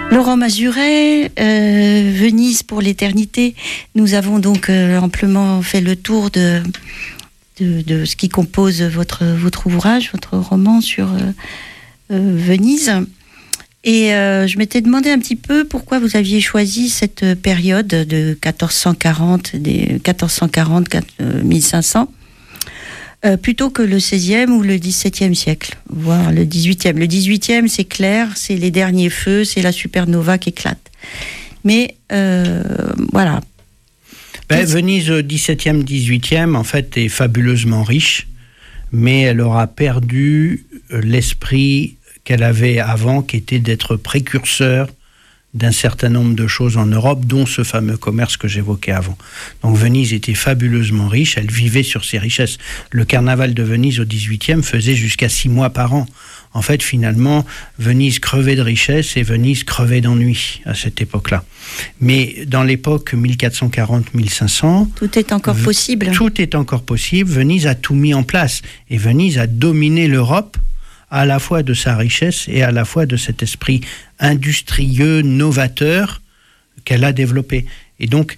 Laurent Mazuret, Venise pour l'éternité. Nous avons donc amplement fait le tour de ce qui compose votre ouvrage, votre roman sur Venise. Et je m'étais demandé un petit peu pourquoi vous aviez choisi cette période de 1440-1500 plutôt que le XVIe ou le XVIIe siècle, voire le XVIIIe. Le XVIIIe, c'est clair, c'est les derniers feux, c'est la supernova qui éclate. Mais voilà. Venise au XVIIe, XVIIIe, en fait, est fabuleusement riche, mais elle aura perdu l'esprit qu'elle avait avant, qui était d'être précurseur d'un certain nombre de choses en Europe, dont ce fameux commerce que j'évoquais avant. Donc Venise était fabuleusement riche, elle vivait sur ses richesses. Le carnaval de Venise au XVIIIe faisait jusqu'à 6 mois par an. En fait, finalement, Venise crevait de richesse et Venise crevait d'ennui à cette époque-là. Mais dans l'époque 1440-1500... Tout est encore possible. Tout est encore possible. Venise a tout mis en place. Et Venise a dominé l'Europe à la fois de sa richesse et à la fois de cet esprit industrieux, novateur qu'elle a développé. Et donc,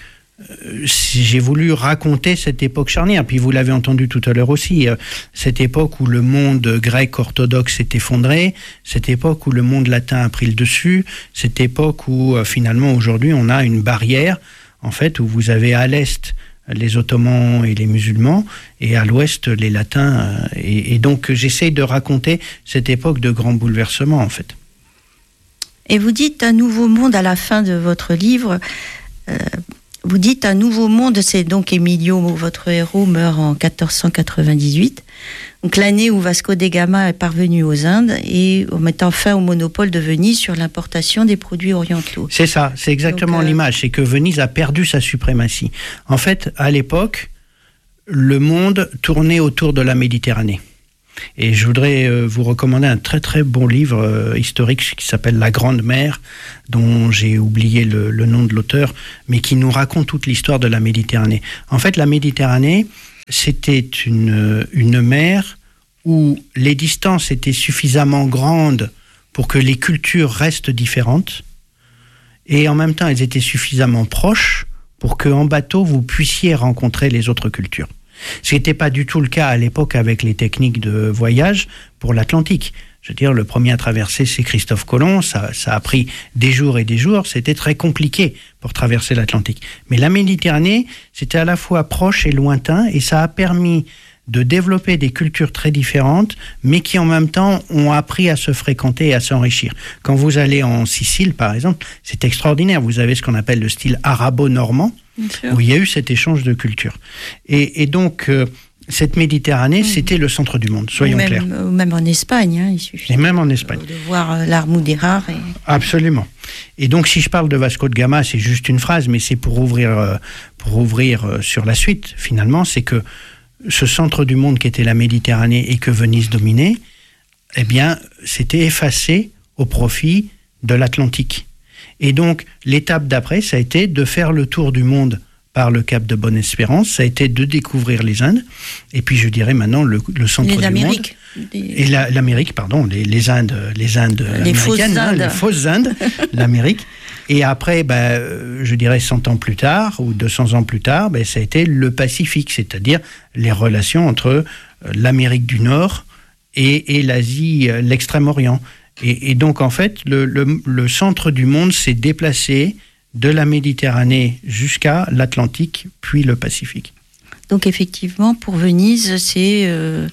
j'ai voulu raconter cette époque charnière. Puis vous l'avez entendu tout à l'heure aussi, cette époque où le monde grec orthodoxe s'est effondré, cette époque où le monde latin a pris le dessus, cette époque où finalement aujourd'hui on a une barrière, en fait, où vous avez à l'est les Ottomans et les musulmans, et à l'ouest, les latins. Et donc, j'essaye de raconter cette époque de grands bouleversements, en fait. Et vous dites un nouveau monde à la fin de votre livre. Vous dites un nouveau monde, c'est donc Emilio, votre héros, meurt en 1498. Donc l'année où Vasco de Gama est parvenu aux Indes et en mettant fin au monopole de Venise sur l'importation des produits orientaux. C'est ça, c'est exactement l'image, c'est que Venise a perdu sa suprématie. En fait, à l'époque, le monde tournait autour de la Méditerranée. Et je voudrais vous recommander un très très bon livre historique qui s'appelle La Grande Mer, dont j'ai oublié le nom de l'auteur, mais qui nous raconte toute l'histoire de la Méditerranée. En fait, la Méditerranée, c'était une mer où les distances étaient suffisamment grandes pour que les cultures restent différentes, et en même temps, elles étaient suffisamment proches pour qu'en bateau, vous puissiez rencontrer les autres cultures. Ce n'était pas du tout le cas à l'époque avec les techniques de voyage pour l'Atlantique. Je veux dire, le premier à traverser, c'est Christophe Colomb. Ça a pris des jours et des jours. C'était très compliqué pour traverser l'Atlantique. Mais la Méditerranée, c'était à la fois proche et lointain, et ça a permis de développer des cultures très différentes, mais qui en même temps ont appris à se fréquenter et à s'enrichir. Quand vous allez en Sicile, par exemple, c'est extraordinaire. Vous avez ce qu'on appelle le style arabo-normand, où il y a eu cet échange de culture. Et donc, cette Méditerranée, c'était le centre du monde, soyons clairs. Même en Espagne, hein, il suffit de voir l'Armudérar. Absolument. Et donc, si je parle de Vasco de Gama, c'est juste une phrase, mais c'est pour ouvrir sur la suite, finalement, c'est que ce centre du monde qui était la Méditerranée et que Venise dominait, eh bien, c'était effacé au profit de l'Atlantique. Et donc, l'étape d'après, ça a été de faire le tour du monde par le cap de Bonne-Espérance, ça a été de découvrir les Indes, et puis je dirais maintenant le centre du monde. Et l'Amérique, pardon, les Indes américaines, les fausses Indes, l'Amérique. Et après, je dirais 100 ans plus tard, ou 200 ans plus tard, ça a été le Pacifique, c'est-à-dire les relations entre l'Amérique du Nord et l'Asie, l'Extrême-Orient. Et donc, en fait, le centre du monde s'est déplacé de la Méditerranée jusqu'à l'Atlantique, puis le Pacifique. Donc, effectivement, pour Venise, c'est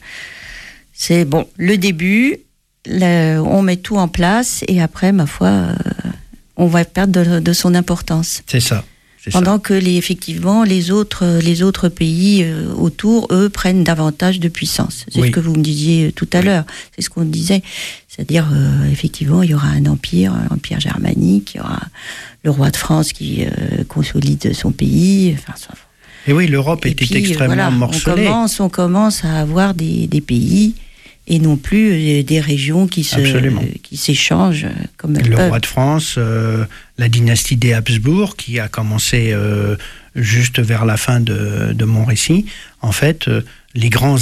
bon, le début, on met tout en place, et après, ma foi, on va perdre de son importance. C'est ça. Pendant que effectivement, les autres pays autour, eux, prennent davantage de puissance. C'est ce que vous me disiez tout à l'heure. C'est ce qu'on disait. C'est-à-dire, effectivement, il y aura un empire germanique, il y aura le roi de France qui consolide son pays. Et oui, l'Europe était extrêmement morcelée. On commence à avoir des pays et non plus des régions qui s'échangent comme elles peuvent. Le roi de France, la dynastie des Habsbourg, qui a commencé juste vers la fin de mon récit. En fait, les grands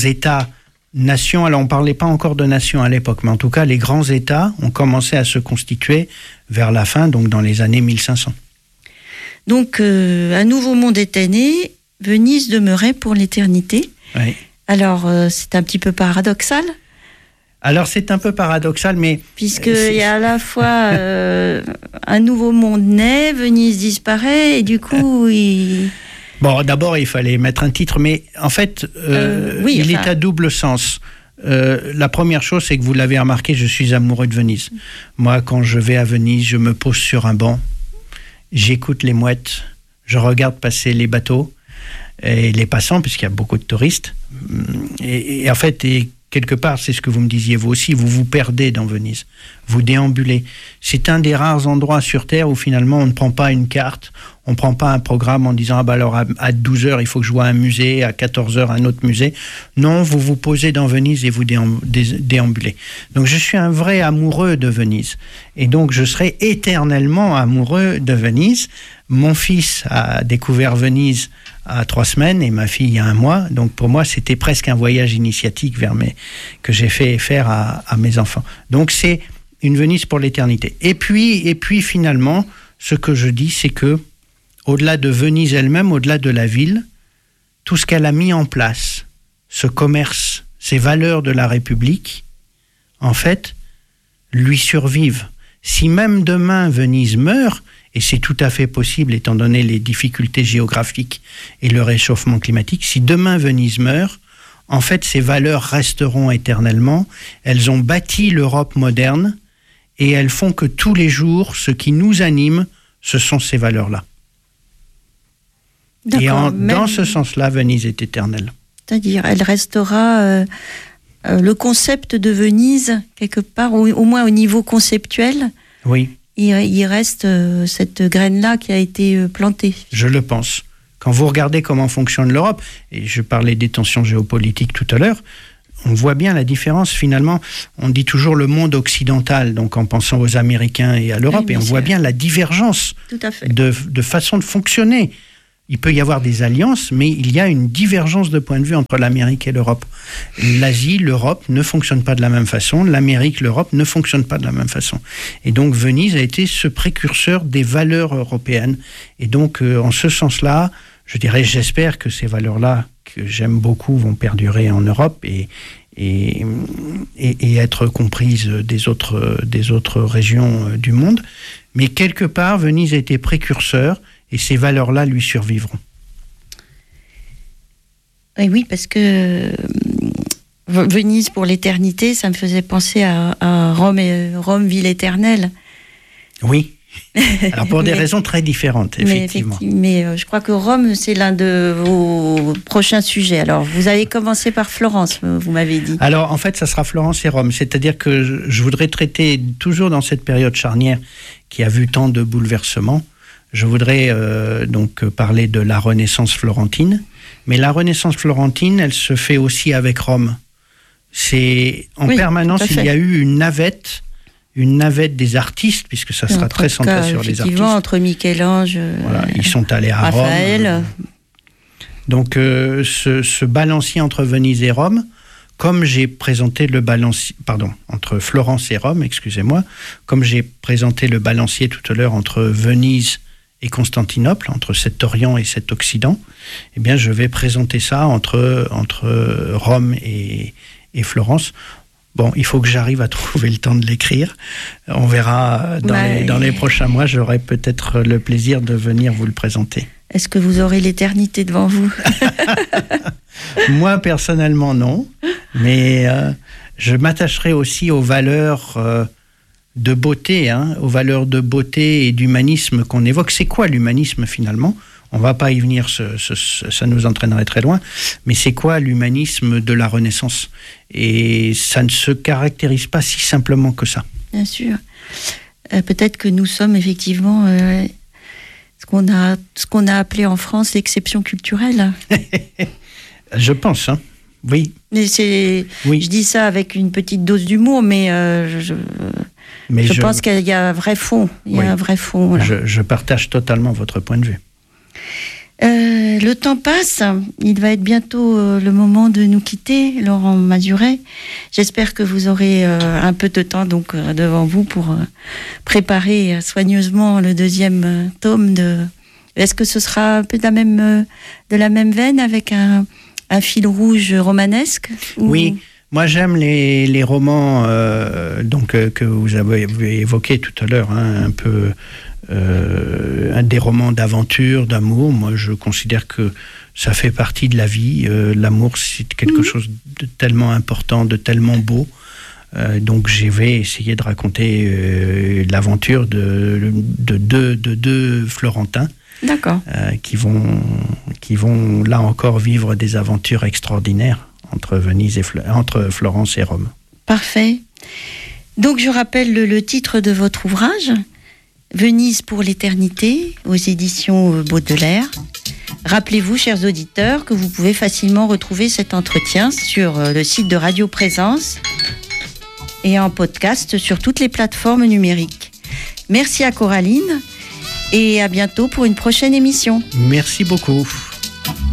États-nations, alors on ne parlait pas encore de nations à l'époque, mais en tout cas, les grands États ont commencé à se constituer vers la fin, donc dans les années 1500. Donc, un nouveau monde était né, Venise demeurait pour l'éternité. Oui. Alors, c'est un petit peu paradoxal. Alors, c'est un peu paradoxal, mais... Puisqu'il y a à la fois un nouveau monde naît, Venise disparaît, et du coup, Bon, d'abord, il fallait mettre un titre, mais en fait, il est à double sens. La première chose, c'est que vous l'avez remarqué, je suis amoureux de Venise. Moi, quand je vais à Venise, je me pose sur un banc, j'écoute les mouettes, je regarde passer les bateaux et les passants, puisqu'il y a beaucoup de touristes. Et en fait, quelque part, c'est ce que vous me disiez vous aussi, vous vous perdez dans Venise, vous déambulez. C'est un des rares endroits sur Terre où finalement on ne prend pas une carte, on ne prend pas un programme en disant alors à 12h il faut que je vois un musée, à 14h un autre musée. Non, vous vous posez dans Venise et vous déambulez. Donc je suis un vrai amoureux de Venise et donc je serai éternellement amoureux de Venise. Mon fils a découvert Venise à 3 semaines et ma fille il y a 1 mois. Donc pour moi, c'était presque un voyage initiatique que j'ai fait faire à mes enfants. Donc c'est une Venise pour l'éternité. Et puis finalement, ce que je dis, c'est que au-delà de Venise elle-même, au-delà de la ville, tout ce qu'elle a mis en place, ce commerce, ces valeurs de la République, en fait, lui survivent. Si même demain Venise meurt, et c'est tout à fait possible étant donné les difficultés géographiques et le réchauffement climatique, si demain Venise meurt, en fait ces valeurs resteront éternellement, elles ont bâti l'Europe moderne et elles font que tous les jours, ce qui nous anime, ce sont ces valeurs-là. Et dans ce sens-là, Venise est éternelle. C'est-à-dire, elle restera... le concept de Venise, quelque part, au moins au niveau conceptuel, oui. Il reste cette graine-là qui a été plantée. Je le pense. Quand vous regardez comment fonctionne l'Europe, et je parlais des tensions géopolitiques tout à l'heure, on voit bien la différence finalement. On dit toujours le monde occidental, donc en pensant aux Américains et à l'Europe, et on voit bien la divergence de façon de fonctionner. Il peut y avoir des alliances, mais il y a une divergence de point de vue entre l'Amérique et l'Europe. L'Asie, l'Europe ne fonctionnent pas de la même façon. L'Amérique, l'Europe ne fonctionnent pas de la même façon. Et donc Venise a été ce précurseur des valeurs européennes. Et donc en ce sens-là, je dirais, j'espère que ces valeurs-là, que j'aime beaucoup, vont perdurer en Europe et être comprises des autres régions du monde. Mais quelque part, Venise a été précurseur. Et ces valeurs-là lui survivront. Et oui, parce que Venise pour l'éternité, ça me faisait penser à Rome, ville éternelle. Oui. Alors pour des raisons très différentes, effectivement. Mais je crois que Rome, c'est l'un de vos prochains sujets. Alors, vous avez commencé par Florence, vous m'avez dit. Alors, en fait, ça sera Florence et Rome. C'est-à-dire que je voudrais traiter, toujours dans cette période charnière qui a vu tant de bouleversements, je voudrais donc parler de la Renaissance florentine. Mais la Renaissance florentine, elle se fait aussi avec Rome. C'est en permanence, il y a eu une navette des artistes, puisque ça sera très centré sur les artistes. Entre Michel-Ange, voilà, ils sont allés à Raphaël. Rome. Donc ce balancier entre Venise et Rome, comme j'ai présenté le balancier, entre Florence et Rome, excusez-moi, comme j'ai présenté le balancier tout à l'heure entre Venise et Constantinople, entre cet Orient et cet Occident, eh bien, je vais présenter ça entre Rome et Florence. Bon, il faut que j'arrive à trouver le temps de l'écrire. On verra dans les prochains mois, j'aurai peut-être le plaisir de venir vous le présenter. Est-ce que vous aurez l'éternité devant vous? Moi, personnellement, non. Mais je m'attacherai aussi aux valeurs de beauté, aux valeurs de beauté et d'humanisme qu'on évoque. C'est quoi l'humanisme finalement? On ne va pas y venir, ça nous entraînerait très loin, mais c'est quoi l'humanisme de la Renaissance? Et ça ne se caractérise pas si simplement que ça. Bien sûr. Peut-être que nous sommes effectivement ce qu'on a appelé en France l'exception culturelle. Je pense, oui. Mais je dis ça avec une petite dose d'humour, mais je pense qu'il y a un vrai fond. Il y a un vrai fond. Là. Je partage totalement votre point de vue. Le temps passe, il va être bientôt le moment de nous quitter, Laurent Mazuret. J'espère que vous aurez un peu de temps donc devant vous pour préparer soigneusement le deuxième tome de... Est-ce que ce sera un peu de la même veine avec un fil rouge romanesque ou... Oui, moi j'aime les romans que vous avez évoqués tout à l'heure, un peu... des romans d'aventure, d'amour. Moi, je considère que ça fait partie de la vie. L'amour, c'est quelque chose de tellement important, de tellement beau. Donc, je vais essayer de raconter l'aventure de deux Florentins. D'accord. Qui vont là encore vivre des aventures extraordinaires entre entre Florence et Rome. Parfait. Donc, je rappelle le titre de votre ouvrage. Venise pour l'éternité, aux éditions Baudelaire. Rappelez-vous, chers auditeurs, que vous pouvez facilement retrouver cet entretien sur le site de Radio Présence et en podcast sur toutes les plateformes numériques. Merci à Coraline et à bientôt pour une prochaine émission. Merci beaucoup.